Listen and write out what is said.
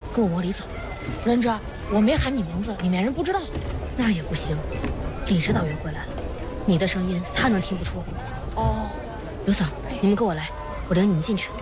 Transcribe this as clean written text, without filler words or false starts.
跟我往里走。 人质，我没喊你名字，里面人不知道。 那也不行，李指导员回来了，你的声音他能听不出。 哦， 刘嫂，你们跟我来，我领你们进去。